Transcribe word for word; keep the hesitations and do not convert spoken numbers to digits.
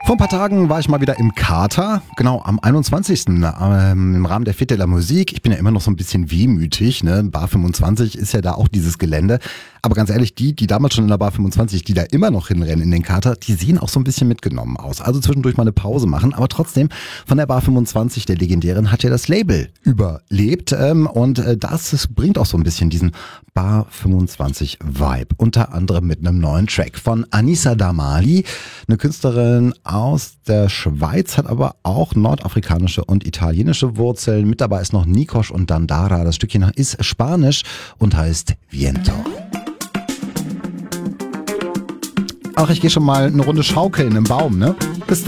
Vor ein paar Tagen war ich mal wieder im Kater, genau am einundzwanzigsten Ähm, im Rahmen der Fête de la Musique. Ich bin ja immer noch so ein bisschen wehmütig, ne? Bar fünfundzwanzig ist ja da auch dieses Gelände. Aber ganz ehrlich, die, die damals schon in der Bar fünfundzwanzig, die da immer noch hinrennen in den Kater, die sehen auch so ein bisschen mitgenommen aus. Also zwischendurch mal eine Pause machen, aber trotzdem von der Bar fünfundzwanzig, der legendären, hat ja das Label überlebt. Ähm, und äh, das, das bringt auch so ein bisschen diesen Bar fünfundzwanzig Vibe. Unter anderem mit einem neuen Track von Anissa Damali, eine Künstlerin aus der Schweiz, hat aber auch nordafrikanische und italienische Wurzeln. Mit dabei ist noch Nikosh und Dandara. Das Stückchen ist Spanisch und heißt Viento. Ach, ich gehe schon mal eine Runde schaukeln im Baum, ne? Bis dann.